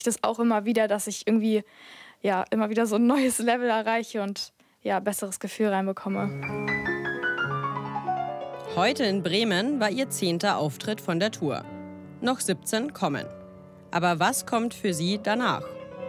Das auch immer wieder, dass ich irgendwie ja immer wieder so ein neues Level erreiche und ja besseres Gefühl reinbekomme. Heute in Bremen war ihr 10. Auftritt von der Tour. Noch 17 kommen. Aber was kommt für sie danach?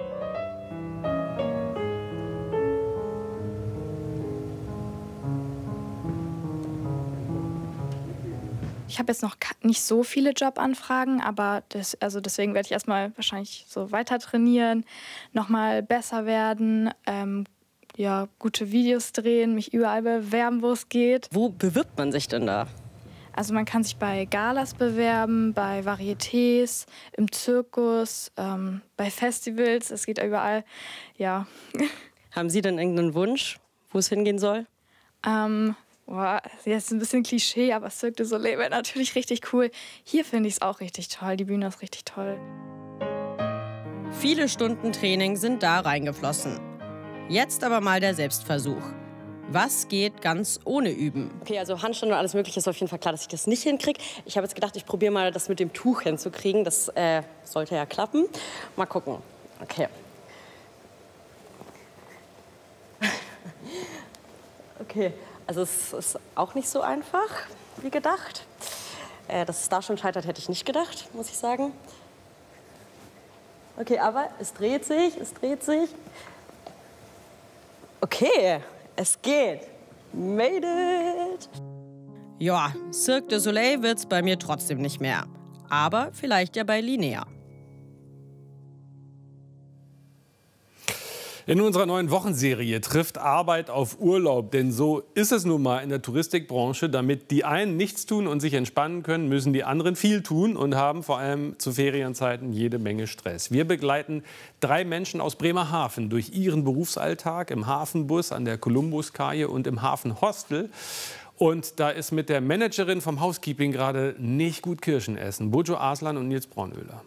Ich habe jetzt noch nicht so viele Jobanfragen, aber deswegen werde ich erstmal wahrscheinlich so weiter trainieren, nochmal besser werden, ja, gute Videos drehen, mich überall bewerben, wo es geht. Wo bewirbt man sich denn da? Also man kann sich bei Galas bewerben, bei Varietés, im Zirkus, bei Festivals, es geht überall, ja. Haben Sie denn irgendeinen Wunsch, wo es hingehen soll? Boah, jetzt ein bisschen Klischee, aber Cirque du Soleil wäre natürlich richtig cool. Hier finde ich es auch richtig toll, die Bühne ist richtig toll. Viele Stunden Training sind da reingeflossen. Jetzt aber mal der Selbstversuch. Was geht ganz ohne Üben? Okay, also Handstand und alles Mögliche ist auf jeden Fall klar, dass ich das nicht hinkriege. Ich habe jetzt gedacht, ich probiere mal das mit dem Tuch hinzukriegen. Das sollte ja klappen. Mal gucken. Okay. Okay, also es ist auch nicht so einfach wie gedacht. Dass es da schon scheitert, hätte ich nicht gedacht, muss ich sagen. Okay, aber es dreht sich, es dreht sich. Okay, es geht. Made it. Ja, Cirque du Soleil wird's bei mir trotzdem nicht mehr. Aber vielleicht ja bei Linnea. In unserer neuen Wochenserie trifft Arbeit auf Urlaub. Denn so ist es nun mal in der Touristikbranche. Damit die einen nichts tun und sich entspannen können, müssen die anderen viel tun und haben vor allem zu Ferienzeiten jede Menge Stress. Wir begleiten 3 Menschen aus Bremerhaven durch ihren Berufsalltag im Hafenbus, an der Kolumbuskaje und im Hafenhostel. Und da ist mit der Managerin vom Housekeeping gerade nicht gut Kirschen essen. Bojo Arslan und Nils Braunöhler.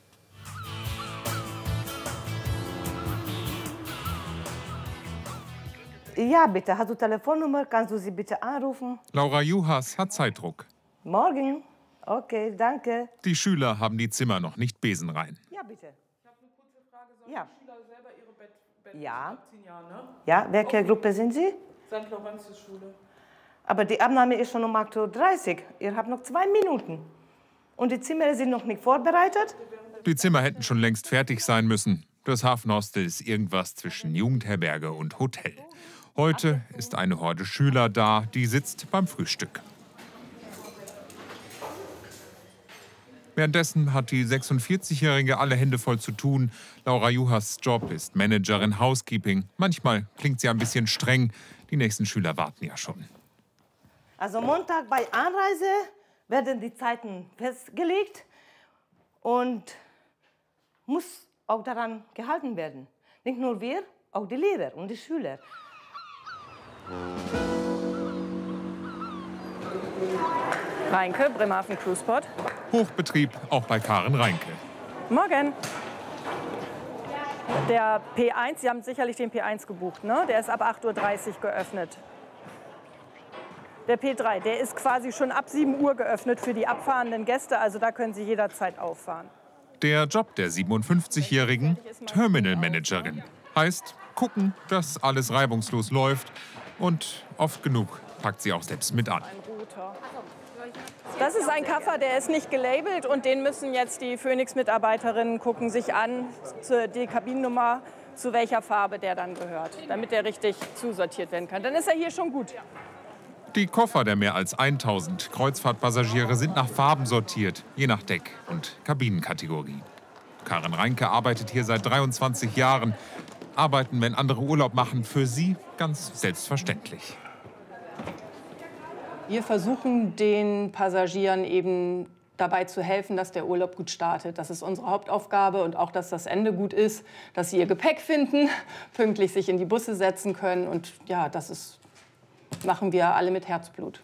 Ja, bitte. Hast du Telefonnummer? Kannst du sie bitte anrufen? Laura Juhas hat Zeitdruck. Morgen. Okay, danke. Die Schüler haben die Zimmer noch nicht besenrein. Ja, bitte. Ich habe eine kurze Frage. Sollen Ja. die Schüler selber ihre Bett Ja. abziehen? Ja, ne? Ja, welche Gruppe sind Sie? St. Lorenz Schule. Aber die Abnahme ist schon um 8:30 Uhr. Ihr habt noch 2 Minuten. Und die Zimmer sind noch nicht vorbereitet? Die Zimmer hätten schon längst fertig sein müssen. Das Hafenhostel ist irgendwas zwischen Jugendherberge und Hotel. Heute ist eine Horde Schüler da, die sitzt beim Frühstück. Währenddessen hat die 46-Jährige alle Hände voll zu tun. Laura Juhas Job ist Managerin Housekeeping. Manchmal klingt sie ein bisschen streng. Die nächsten Schüler warten ja schon. Also Montag bei Anreise werden die Zeiten festgelegt und muss auch daran gehalten werden. Nicht nur wir, auch die Lehrer und die Schüler. Reinke, Bremerhaven Cruiseport. Hochbetrieb auch bei Karen Reinke. Morgen. Der P1, Sie haben sicherlich den P1 gebucht, ne? Der ist ab 8:30 Uhr geöffnet. Der P3, der ist quasi schon ab 7 Uhr geöffnet für die abfahrenden Gäste, also da können Sie jederzeit auffahren. Der Job der 57-jährigen Terminal Managerin heißt gucken, dass alles reibungslos läuft. Und oft genug packt sie auch selbst mit an. Das ist ein Koffer, der ist nicht gelabelt und den müssen jetzt die Phoenix-Mitarbeiterinnen gucken sich an, die Kabinennummer, zu welcher Farbe der dann gehört, damit der richtig zusortiert werden kann. Dann ist er hier schon gut. Die Koffer der mehr als 1000 Kreuzfahrtpassagiere sind nach Farben sortiert, je nach Deck- und Kabinenkategorie. Karen Reinke arbeitet hier seit 23 Jahren. Arbeiten, wenn andere Urlaub machen, für sie ganz selbstverständlich. Wir versuchen den Passagieren eben dabei zu helfen, dass der Urlaub gut startet. Das ist unsere Hauptaufgabe und auch, dass das Ende gut ist, dass sie ihr Gepäck finden, pünktlich sich in die Busse setzen können und ja, machen wir alle mit Herzblut.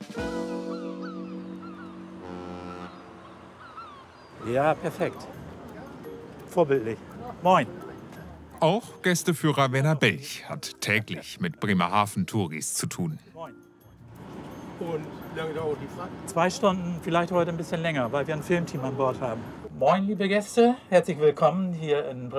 Ja, perfekt. Vorbildlich. Moin. Auch Gästeführer Werner Belch hat täglich mit Bremerhaven-Touris zu tun. Moin. Und wie lange dauert die Fahrt? 2 Stunden, vielleicht heute ein bisschen länger, weil wir ein Filmteam an Bord haben. Moin, liebe Gäste, herzlich willkommen hier in